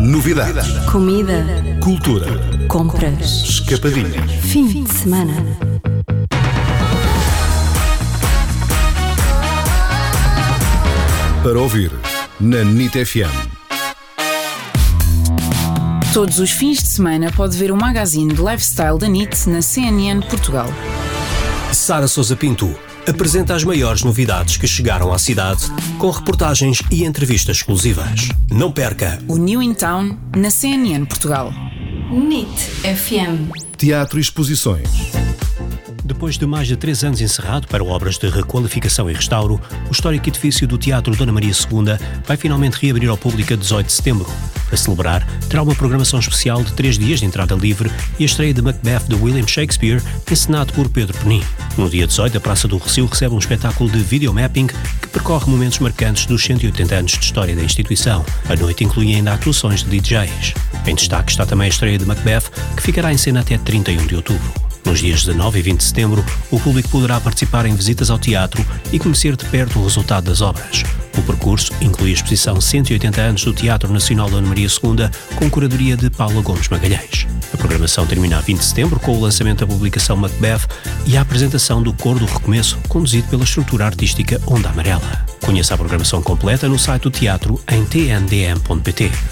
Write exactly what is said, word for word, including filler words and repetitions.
Novidades. Comida. Cultura. Compras. Escapadinhas. Fim de semana. Para ouvir na N I T F M. Todos os fins de semana pode ver o magazine de lifestyle da N I T na C N N Portugal. Sara Sousa Pinto apresenta as maiores novidades que chegaram à cidade, com reportagens e entrevistas exclusivas. Não perca o New in Town na C N N Portugal. N I T F M. Teatro e exposições. Depois de mais de três anos encerrado para obras de requalificação e restauro, o histórico edifício do Teatro Dona Maria segunda vai finalmente reabrir ao público a dezoito de setembro. Para celebrar, terá uma programação especial de três dias de entrada livre e a estreia de Macbeth de William Shakespeare, encenado por Pedro Penin. No dia dezoito, a Praça do Rossio recebe um espetáculo de videomapping que percorre momentos marcantes dos cento e oitenta anos de história da instituição. A noite inclui ainda atuações de D Js. Em destaque está também a estreia de Macbeth, que ficará em cena até trinta e um de outubro. Nos dias dezanove e vinte de setembro, o público poderá participar em visitas ao teatro e conhecer de perto o resultado das obras. O percurso inclui a exposição cento e oitenta anos do Teatro Nacional Dona Maria segunda, com curadoria de Paula Gomes Magalhães. A programação termina a vinte de setembro com o lançamento da publicação Macbeth e a apresentação do Cor do Recomeço, conduzido pela estrutura artística Onda Amarela. Conheça a programação completa no site do teatro em t n d m ponto p t.